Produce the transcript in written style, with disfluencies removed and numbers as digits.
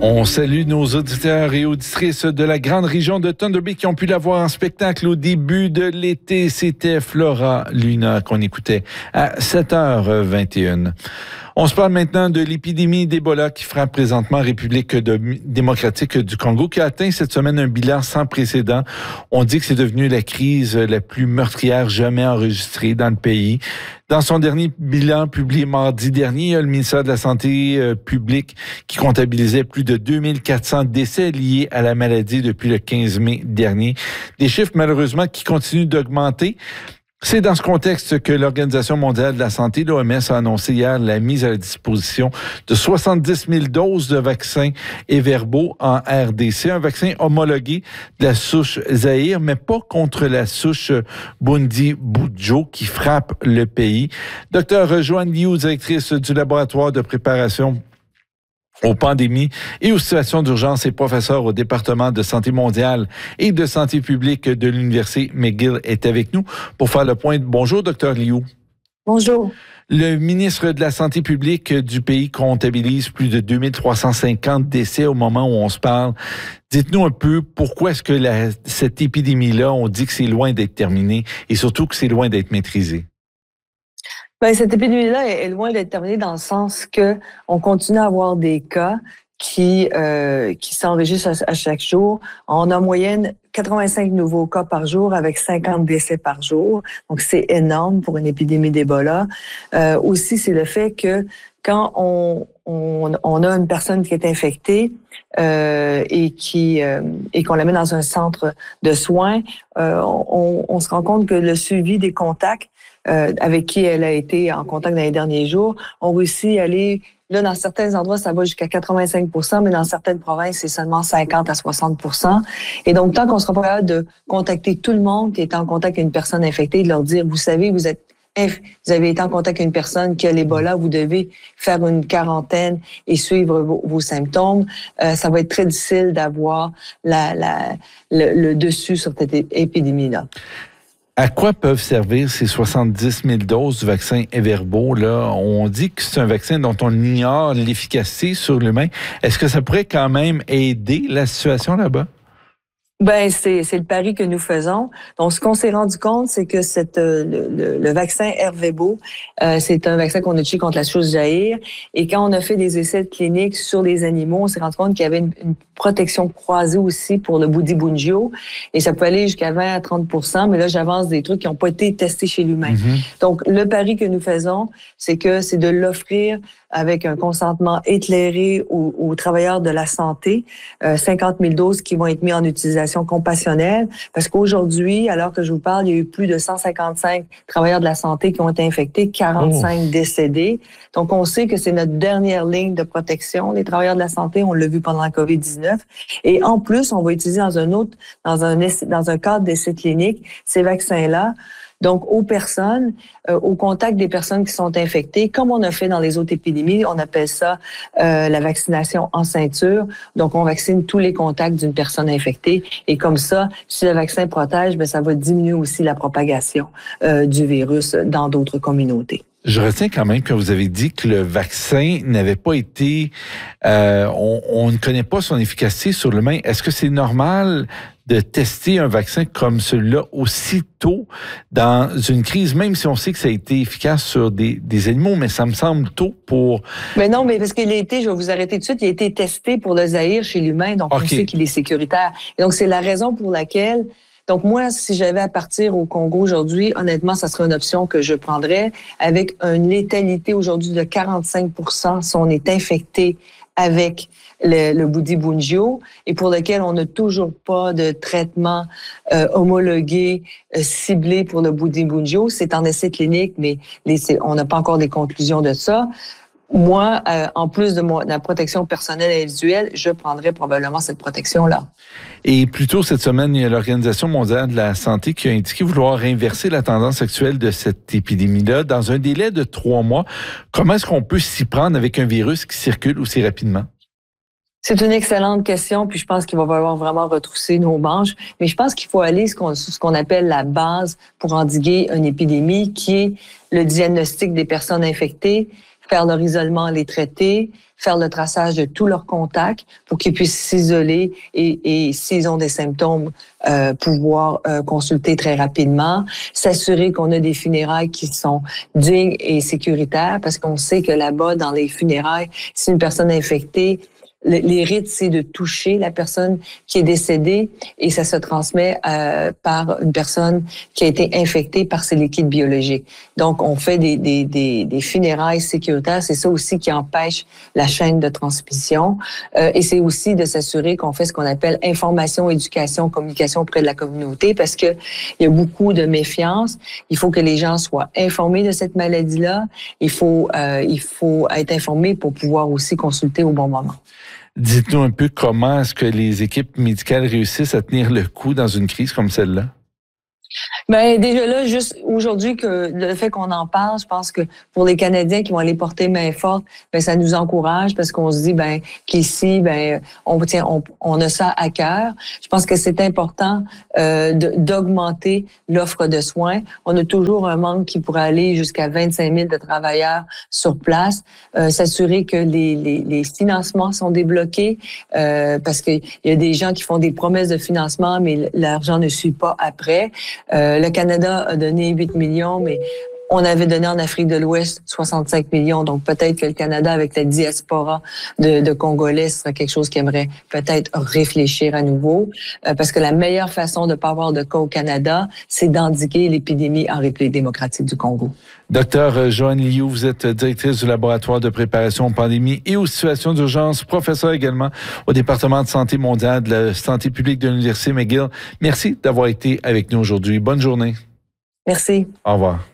On salue nos auditeurs et auditrices de la grande région de Thunder Bay qui ont pu la voir en spectacle au début de l'été. C'était Flora Luna qu'on écoutait à 7h21. On se parle maintenant de l'épidémie d'Ebola qui frappe présentement la République démocratique du Congo, qui a atteint cette semaine un bilan sans précédent. On dit que c'est devenu la crise la plus meurtrière jamais enregistrée dans le pays. Dans son dernier bilan publié mardi dernier, le ministère de la Santé publique qui comptabilisait plus de 2400 décès liés à la maladie depuis le 15 mai dernier. Des chiffres malheureusement qui continuent d'augmenter. C'est dans ce contexte que l'Organisation mondiale de la santé, l'OMS, a annoncé hier la mise à la disposition de 70 000 doses de vaccins Everbo en RDC, un vaccin homologué de la souche Zaïre, mais pas contre la souche Bundibugyo qui frappe le pays. Docteur Joanne Liu, directrice du laboratoire de préparation aux pandémies et aux situations d'urgence et professeur au département de santé mondiale et de santé publique de l'Université McGill est avec nous pour faire le point. Bonjour, Dr. Liu. Bonjour. Le ministre de la Santé publique du pays comptabilise plus de 2350 décès au moment où on se parle. Dites-nous un peu pourquoi est-ce que cette épidémie-là, on dit que c'est loin d'être terminé et surtout que c'est loin d'être maîtrisé? Bien, cette épidémie-là est loin d'être terminée dans le sens que on continue à avoir des cas qui s'enregistrent à chaque jour. On a en moyenne 85 nouveaux cas par jour avec 50 décès par jour. Donc, c'est énorme pour une épidémie d'Ebola. Aussi, c'est le fait que quand on a une personne qui est infectée et qu'on la met dans un centre de soins, on se rend compte que le suivi des contacts avec qui elle a été en contact dans les derniers jours, ont réussi à aller, là, dans certains endroits, ça va jusqu'à 85 %, mais dans certaines provinces, c'est seulement 50 à 60 %. Et donc, tant qu'on sera pas capable de contacter tout le monde qui est en contact avec une personne infectée, de leur dire, vous savez, vous avez été en contact avec une personne qui a l'Ebola, vous devez faire une quarantaine et suivre vos symptômes. Ça va être très difficile d'avoir le dessus sur cette épidémie-là. À quoi peuvent servir ces 70 000 doses du vaccin Everbo? Là, on dit que c'est un vaccin dont on ignore l'efficacité sur l'humain. Est-ce que ça pourrait quand même aider la situation là-bas? Ben c'est le pari que nous faisons. Donc, ce qu'on s'est rendu compte, c'est que le vaccin Ervebo, c'est un vaccin qu'on a tué contre la souche Zaïre. Et quand on a fait des essais cliniques sur les animaux, on s'est rendu compte qu'il y avait une protection croisée aussi pour le Bundibugyo. Et ça peut aller jusqu'à 20 à 30 %. Mais là, j'avance des trucs qui n'ont pas été testés chez l'humain. Mm-hmm. Donc, le pari que nous faisons, c'est de l'offrir avec un consentement éclairé aux travailleurs de la santé, 50 000 doses qui vont être mises en utilisation compassionnelle, parce qu'aujourd'hui, alors que je vous parle, il y a eu plus de 155 travailleurs de la santé qui ont été infectés, 45 décédés. Donc, on sait que c'est notre dernière ligne de protection, les travailleurs de la santé, on l'a vu pendant la COVID-19. Et en plus, on va utiliser dans un cadre d'essai clinique, ces vaccins-là. Donc, aux personnes, au contact des personnes qui sont infectées, comme on a fait dans les autres épidémies, on appelle ça la vaccination en ceinture. Donc, on vaccine tous les contacts d'une personne infectée. Et comme ça, si le vaccin protège, bien, ça va diminuer aussi la propagation du virus dans d'autres communautés. Je retiens quand même que vous avez dit que le vaccin n'avait pas été... on ne connaît pas son efficacité sur l'humain. Est-ce que c'est normal de tester un vaccin comme celui-là aussitôt dans une crise, même si on sait que ça a été efficace sur des animaux, mais ça me semble tôt pour... Mais non, mais parce qu'il a été, je vais vous arrêter tout de suite, il a été testé pour le Zaïre chez l'humain, donc on sait qu'il est sécuritaire. Et donc, c'est la raison pour laquelle... Donc, moi, si j'avais à partir au Congo aujourd'hui, honnêtement, ça serait une option que je prendrais avec une létalité aujourd'hui de 45 % si on est infecté avec le Bundibugyo et pour lequel on n'a toujours pas de traitement homologué, ciblé pour le Bundibugyo. C'est en essai clinique, mais on n'a pas encore des conclusions de ça. Moi, en plus de la protection personnelle et individuelle, je prendrais probablement cette protection-là. Et plus tôt cette semaine, il y a l'Organisation mondiale de la santé qui a indiqué vouloir inverser la tendance actuelle de cette épidémie-là dans un délai de 3 mois. Comment est-ce qu'on peut s'y prendre avec un virus qui circule aussi rapidement? C'est une excellente question, puis je pense qu'il va falloir vraiment retrousser nos manches. Mais je pense qu'il faut aller sur ce qu'on appelle la base pour endiguer une épidémie, qui est le diagnostic des personnes infectées, faire leur isolement, les traiter, faire le traçage de tous leurs contacts pour qu'ils puissent s'isoler et s'ils ont des symptômes, pouvoir consulter très rapidement, s'assurer qu'on a des funérailles qui sont dignes et sécuritaires, parce qu'on sait que là-bas, dans les funérailles, si une personne est infectée, les rites, c'est de toucher la personne qui est décédée et ça se transmet par une personne qui a été infectée par ces liquides biologiques. Donc, on fait des funérailles sécuritaires. C'est ça aussi qui empêche la chaîne de transmission. Et c'est aussi de s'assurer qu'on fait ce qu'on appelle information, éducation, communication auprès de la communauté, parce que il y a beaucoup de méfiance. Il faut que les gens soient informés de cette maladie-là. Il faut être informé pour pouvoir aussi consulter au bon moment. Dites-nous un peu comment est-ce que les équipes médicales réussissent à tenir le coup dans une crise comme celle-là? Ben déjà là, juste aujourd'hui que le fait qu'on en parle, je pense que pour les Canadiens qui vont aller porter main forte, ben ça nous encourage parce qu'on se dit ben qu'ici ben on a ça à cœur. Je pense que c'est important d'augmenter l'offre de soins. On a toujours un manque qui pourrait aller jusqu'à 25 000 de travailleurs sur place. S'assurer que les financements sont débloqués parce qu'il y a des gens qui font des promesses de financement mais l'argent ne suit pas après. Le Canada a donné 8 millions, mais on avait donné en Afrique de l'Ouest 65 millions. Donc, peut-être que le Canada, avec la diaspora de Congolais, ce serait quelque chose qui aimerait peut-être réfléchir à nouveau. Parce que la meilleure façon de ne pas avoir de cas au Canada, c'est d'endiguer l'épidémie en République démocratique du Congo. Docteur Joanne Liu, vous êtes directrice du laboratoire de préparation aux pandémies et aux situations d'urgence, professeur également au département de santé mondiale de la santé publique de l'Université McGill. Merci d'avoir été avec nous aujourd'hui. Bonne journée. Merci. Au revoir.